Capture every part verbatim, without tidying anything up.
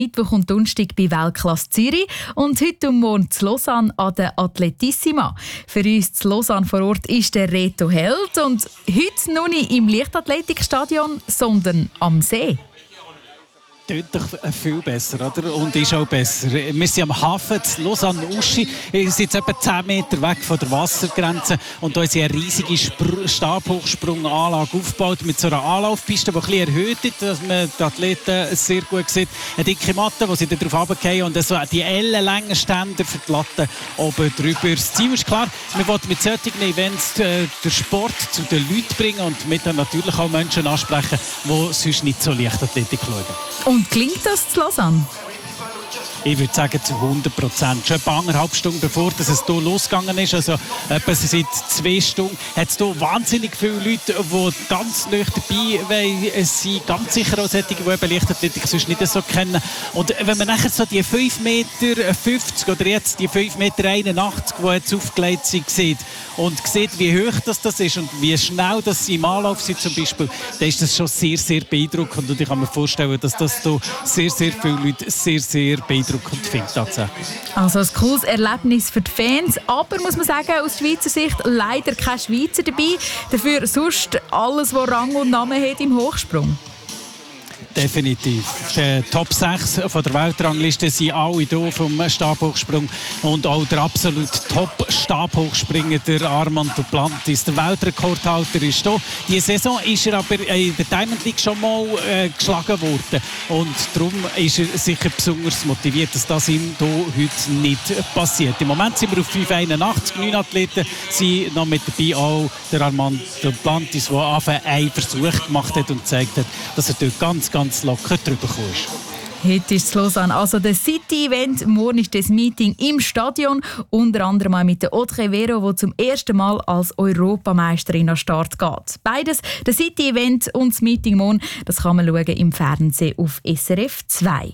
Mittwoch und Donnerstag bei Weltklasse Zürich und heute und morgen in Lausanne an der Atletissima. Für uns in Lausanne vor Ort ist der Reto Held und heute noch nicht im Leichtathletikstadion, sondern am See. Tönt doch viel besser, oder? Und ist auch besser. Wir sind am Hafen in Lausanne-Uschi. Wir sind jetzt etwa zehn Meter weg von der Wassergrenze. Und da ist eine riesige Spr- Stabhochsprunganlage aufgebaut mit so einer Anlaufpiste, die ein bisschen erhöht ist, dass man die Athleten sehr gut sieht. Eine dicke Matte, wo sie dann drauf runterfallen und so die ellenlangen Ständer für die Latte oben drüber. Das Ziel ist klar, wir wollen mit solchen Events den Sport zu den Leuten bringen und mit dann natürlich auch Menschen ansprechen, die sonst nicht so Leichtathletik schauen. Und klingt das zu Lausanne? Ich würde sagen zu hundert Prozent. Schon etwa eineinhalb Stunden bevor dass es hier losgegangen ist, also etwa seit zwei Stunden, hat es hier wahnsinnig viele Leute, die ganz nah dabei sind. Ganz sicher auch solche, die eben Leichtathletik sonst nicht so kennen. Und wenn man nachher so die fünf Meter fünfzig oder jetzt die fünf Meter einundachtzig, die jetzt aufgelegt sind, sieht und sieht, wie hoch das, das ist und wie schnell das sie im Anlauf sind zum Beispiel, dann ist das schon sehr, sehr beeindruckend. Und ich kann mir vorstellen, dass das hier sehr, sehr viele Leute sehr, sehr beeindruckend tatsächlich. Also ein cooles Erlebnis für die Fans, aber muss man sagen, aus Schweizer Sicht leider kein Schweizer dabei. Dafür sonst alles, was Rang und Namen hat im Hochsprung. Definitiv. Die Top sechs von der Weltrangliste sind alle hier vom Stabhochsprung und auch der absolut Top-Stabhochspringer, der Armand Duplantis, der Weltrekordhalter, ist hier. Diese Saison ist er aber in der Diamond League schon mal äh, geschlagen worden und darum ist er sicher besonders motiviert, dass das ihm hier heute nicht passiert. Im Moment sind wir auf fünf einundachtzig, neun Athleten sind noch mit dabei, auch der Armand Duplantis, der Anfang einen Versuch gemacht hat und gezeigt hat, dass er dort ganz, ganz ganz locker drüber gekommen ist. Heute ist es Lausanne, also das City-Event. Morgen ist das Meeting im Stadion, unter anderem auch mit der Audrey Vero, die zum ersten Mal als Europameisterin an den Start geht. Beides, das City-Event und das Meeting morgen, das kann man schauen im Fernsehen auf S R F zwei.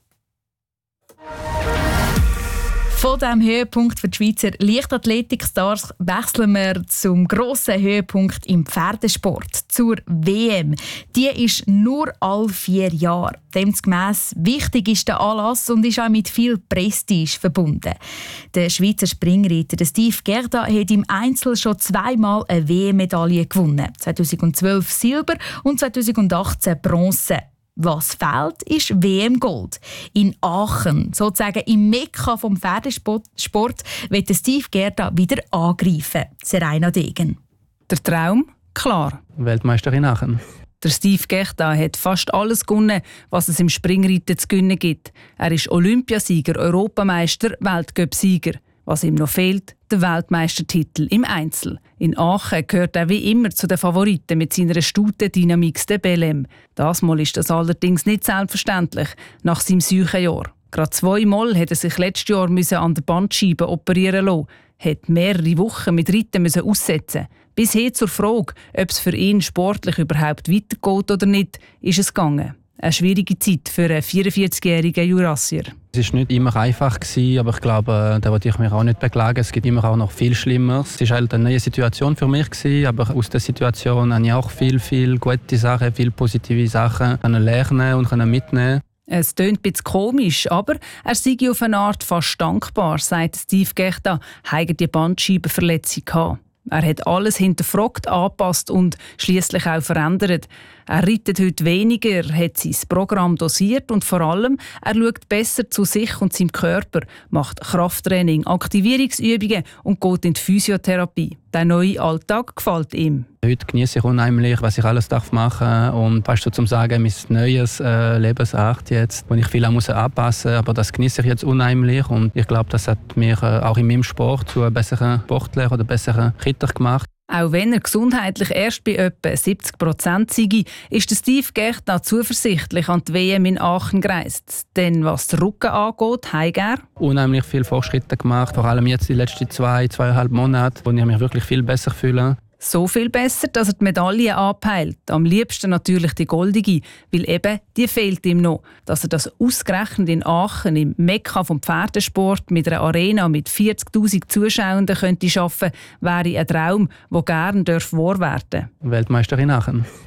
Von diesem Höhepunkt für die Schweizer Leichtathletik-Stars wechseln wir zum grossen Höhepunkt im Pferdesport, zur W M. Die ist nur alle vier Jahre. Demgemäss wichtig ist der Anlass und ist auch mit viel Prestige verbunden. Der Schweizer Springreiter Steve Gerda hat im Einzel schon zweimal eine W M-Medaille gewonnen. zweitausendzwölf Silber und zweitausendachtzehn Bronze. Was fehlt, ist W M-Gold. In Aachen, sozusagen im Mekka vom Pferdesport, wird Steve Gerda wieder angreifen. Serena Degen. Der Traum? Klar. Weltmeisterin Aachen. Der Steve Gerda hat fast alles gewonnen, was es im Springreiten zu gewinnen gibt. Er ist Olympiasieger, Europameister, Weltcup-Sieger. Was ihm noch fehlt, der Weltmeistertitel im Einzel. In Aachen gehört er wie immer zu den Favoriten mit seiner Stute Dynamix de Belém. Das Mal ist das allerdings nicht selbstverständlich nach seinem Seuchenjahr. Gerade zweimal hat er sich letztes Jahr an der Bandscheibe operieren lassen, hat mehrere Wochen mit Reiten müssen aussetzen. Bis hin zur Frage, ob es für ihn sportlich überhaupt weitergeht oder nicht, ist es gegangen. Eine schwierige Zeit für einen vierundvierzigjährigen Jurassier. Es war nicht immer einfach, aber ich glaube, da wollte ich mich auch nicht beklagen. Es gibt immer auch noch viel Schlimmeres. Es war halt eine neue Situation für mich, aber aus der Situation habe ich auch viel, viel gute Sachen, viele positive Sachen lernen und mitnehmen. Es tönt ein bisschen komisch, aber er sei auf eine Art fast dankbar, sagt Steve Gerda, hat die Bandscheibenverletzung gehabt. Er hat alles hinterfragt, angepasst und schliesslich auch verändert. Er reitet heute weniger, hat sein Programm dosiert und vor allem, er schaut besser zu sich und seinem Körper, macht Krafttraining, Aktivierungsübungen und geht in die Physiotherapie. Der neue Alltag gefällt ihm. Heute genieße ich unheimlich, was ich alles machen darf und fast so zum sagen, mein neues äh, Lebensart jetzt, wo ich viel muss anpassen muss, aber das genieße ich jetzt unheimlich und ich glaube, das hat mich äh, auch in meinem Sport zu einem besseren Sportler oder besseren Ritter gemacht. Auch wenn er gesundheitlich erst bei etwa siebzig Prozent sei, ist Steve Gerda zuversichtlich an die W M in Aachen gereist. Denn was den Rücken angeht, hat er unheimlich viele Fortschritte gemacht, vor allem jetzt die letzten zwei, zweieinhalb Monate, wo ich mich wirklich viel besser fühle. So viel besser, dass er die Medaille anpeilt. Am liebsten natürlich die goldige, weil eben die fehlt ihm noch. Dass er das ausgerechnet in Aachen, im Mekka vom Pferdesport, mit einer Arena mit vierzigtausend Zuschauenden könnte schaffen, wäre ein Traum, der gerne wahr werden darf. Weltmeisterin Aachen.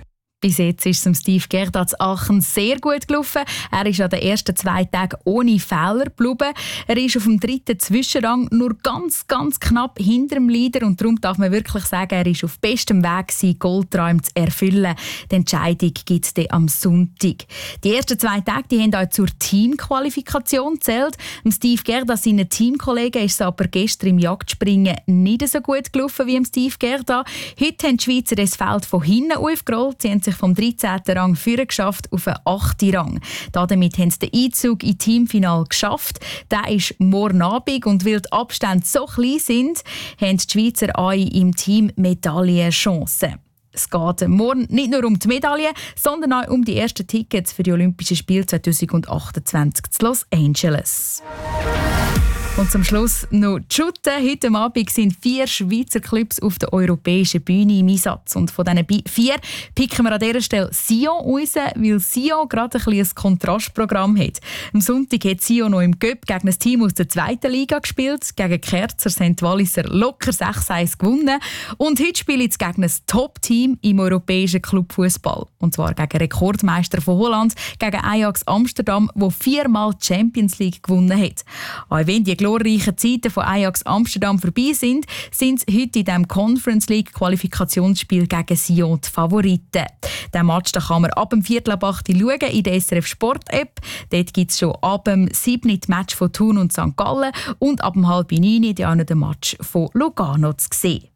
Bis jetzt ist es Steve Gerda zu Aachen sehr gut gelaufen. Er ist an den ersten zwei Tagen ohne Fehler geblieben. Er ist auf dem dritten Zwischenrang nur ganz, ganz knapp hinter dem Leader und darum darf man wirklich sagen, er ist auf bestem Weg, seine Goldträume zu erfüllen. Die Entscheidung gibt es dann am Sonntag. Die ersten zwei Tage die haben auch zur Teamqualifikation gezählt. Steve Gerda, seinen Teamkollegen, ist es aber gestern im Jagdspringen nicht so gut gelaufen wie Steve Gerda. Heute haben die Schweizer das Feld von hinten aufgerollt. Sie haben sich vom dreizehnten Rang führen geschafft auf den achten Rang. Damit haben sie den Einzug ins Teamfinale geschafft. Der ist morgen Abend und weil die Abstände so klein sind, haben die Schweizer auch im Team Medaillenchancen. Es geht morgen nicht nur um die Medaille, sondern auch um die ersten Tickets für die Olympischen Spiele zwanzig achtundzwanzig in Los Angeles. Und zum Schluss noch die Shooten. Heute Abend sind vier Schweizer Clubs auf der europäischen Bühne im Einsatz. Und von diesen vier picken wir an dieser Stelle Sion raus, weil Sion gerade ein, ein Kontrastprogramm hat. Am Sonntag hat Sion noch im Göpp gegen ein Team aus der zweiten Liga gespielt. Gegen Kerzer Sankt Walliser locker sechs eins gewonnen. Und heute spielt es gegen ein Top-Team im europäischen Clubfußball. Und zwar gegen Rekordmeister von Holland, gegen Ajax Amsterdam, der viermal die Champions League gewonnen hat. Auch wenn die glorreichen Zeiten von Ajax Amsterdam vorbei sind, sind heute in diesem Conference League Qualifikationsspiel gegen Sion die Favoriten. Den Match den kann man ab dem Viertel ab acht schauen in der S R F Sport App. Dort gibt es schon ab dem siebten Match von Thun und Sankt Gallen und ab dem halb neun auch noch den Match von Lugano zu sehen.